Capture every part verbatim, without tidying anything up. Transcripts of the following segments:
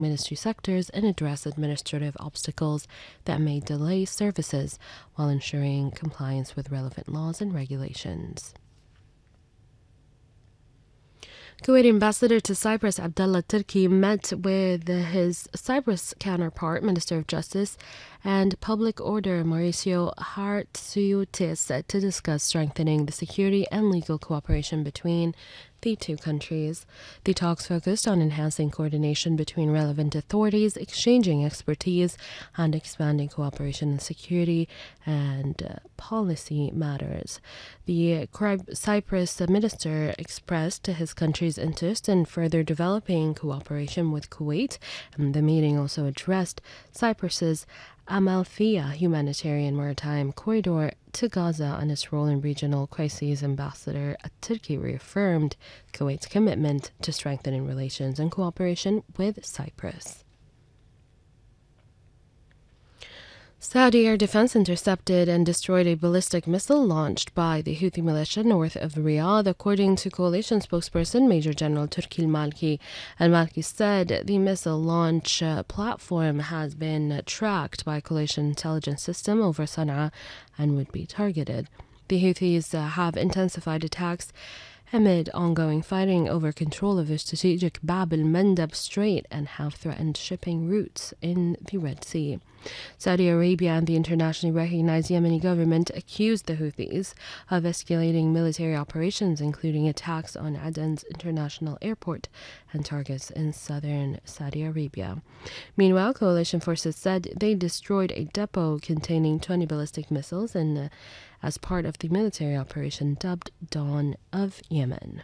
ministry sectors and address administrative obstacles that may delay services while ensuring compliance with relevant laws and regulations. Kuwaiti ambassador to Cyprus Abdullah Turki met with his Cyprus counterpart, Minister of Justice and Public Order Mauricio Hartsiotis, to discuss strengthening the security and legal cooperation between the two countries. The talks focused on enhancing coordination between relevant authorities, exchanging expertise, and expanding cooperation in security and uh, policy matters. The Cyprus minister expressed his country's interest in further developing cooperation with Kuwait, and the meeting also addressed Cyprus's Amalthea humanitarian maritime corridor to Gaza and its role in regional crises. Ambassador Turki reaffirmed Kuwait's commitment to strengthening relations and cooperation with Cyprus. Saudi air defense intercepted and destroyed a ballistic missile launched by the Houthi militia north of Riyadh, according to coalition spokesperson Major General Turki al-Malki. Al-Malki said the missile launch uh, platform has been uh, tracked by coalition intelligence system over Sana'a and would be targeted. The Houthis uh, have intensified attacks amid ongoing fighting over control of the strategic Bab el-Mandab Strait and have threatened shipping routes in the Red Sea. Saudi Arabia and the internationally recognized Yemeni government accused the Houthis of escalating military operations, including attacks on Aden's international airport and targets in southern Saudi Arabia. Meanwhile, coalition forces said they destroyed a depot containing twenty ballistic missiles in, uh, as part of the military operation dubbed Dawn of Yemen.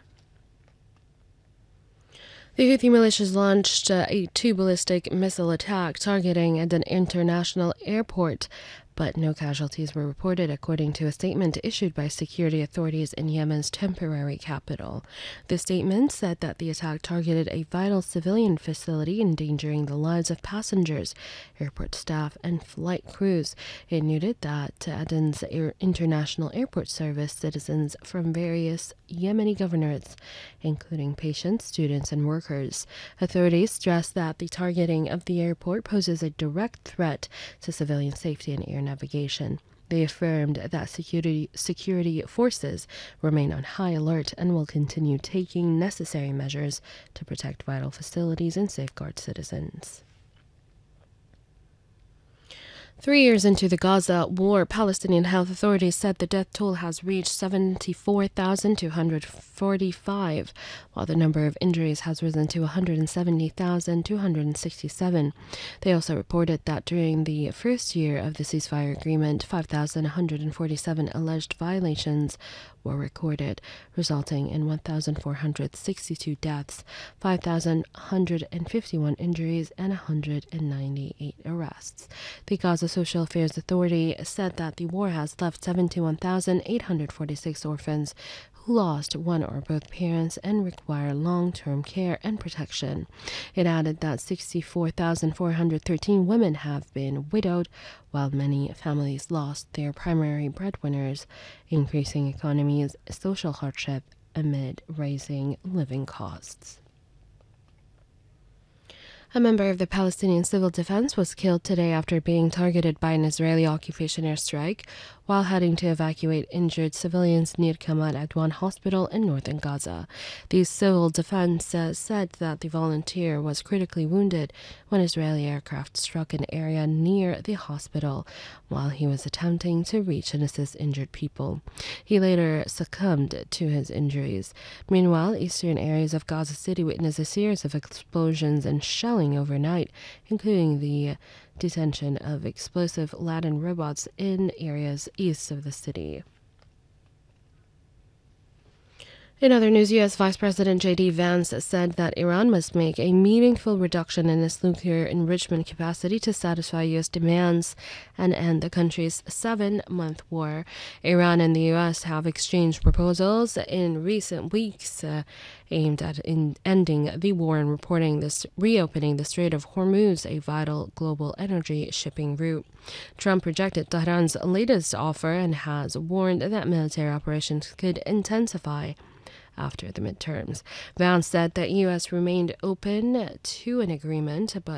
The Houthi militias launched uh, a two ballistic missile attack targeting at an international airport, but no casualties were reported, according to a statement issued by security authorities in Yemen's temporary capital. The statement said that the attack targeted a vital civilian facility, endangering the lives of passengers, airport staff, and flight crews. It noted that Aden's Air International Airport service citizens from various Yemeni governorates, including patients, students, and workers. Authorities stressed that the targeting of the airport poses a direct threat to civilian safety and air navigation. They affirmed that security security forces remain on high alert and will continue taking necessary measures to protect vital facilities and safeguard citizens. Three years into the Gaza war, Palestinian health authorities said the death toll has reached seventy-four thousand two hundred forty-five, while the number of injuries has risen to one hundred seventy thousand two hundred sixty-seven. They also reported that during the first year of the ceasefire agreement, five thousand one hundred forty-seven alleged violations were recorded, resulting in one thousand four hundred sixty-two deaths, five thousand one hundred fifty-one injuries, and one hundred ninety-eight arrests. The Gaza Social Affairs Authority said that the war has left seventy-one thousand eight hundred forty-six orphans who lost one or both parents and require long-term care and protection. It added that sixty-four thousand four hundred thirteen women have been widowed, while many families lost their primary breadwinners, increasing economy's social hardship amid rising living costs. A member of the Palestinian Civil Defense was killed today after being targeted by an Israeli occupation airstrike while heading to evacuate injured civilians near Kamal Adwan Hospital in northern Gaza. The Civil Defense uh, said that the volunteer was critically wounded when Israeli aircraft struck an area near the hospital while he was attempting to reach and assist injured people. He later succumbed to his injuries. Meanwhile, eastern areas of Gaza City witnessed a series of explosions and shelling overnight, including the detention of explosive laden robots in areas east of the city. In other news, U S Vice President J D Vance said that Iran must make a meaningful reduction in its nuclear enrichment capacity to satisfy U S demands and end the country's seven-month war. Iran and the U S have exchanged proposals in recent weeks uh, aimed at in ending the war and reporting this reopening the Strait of Hormuz, a vital global energy shipping route. Trump rejected Tehran's latest offer and has warned that military operations could intensify after the midterms. Vance said that U S remained open to an agreement, but